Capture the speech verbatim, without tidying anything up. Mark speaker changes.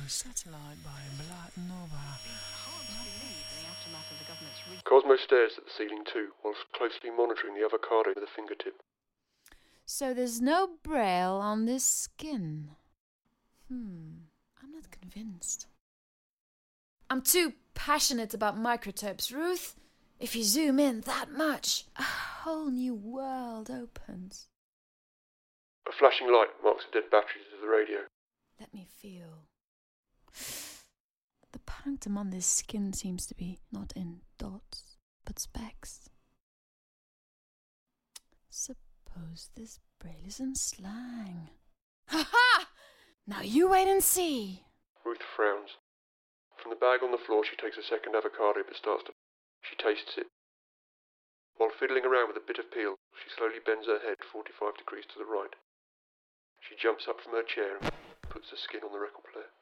Speaker 1: satellite by Black Nova.
Speaker 2: Cosmo stares at the ceiling too, whilst closely monitoring the avocado with a fingertip.
Speaker 1: So there's no braille on this skin. Hmm, I'm not convinced. I'm too passionate about microtopes, Ruth. If you zoom in that much, a whole new world opens.
Speaker 2: A flashing light marks the dead batteries of the radio.
Speaker 1: Let me feel. The punctum on this skin seems to be not in dots, but specks. Suppose this braille is in slang. Ha ha! Now you wait and see.
Speaker 2: Ruth frowns. From the bag on the floor, she takes a second avocado but starts to... She tastes it. While fiddling around with a bit of peel, she slowly bends her head forty-five degrees to the right. She jumps up from her chair and puts the skin on the record player.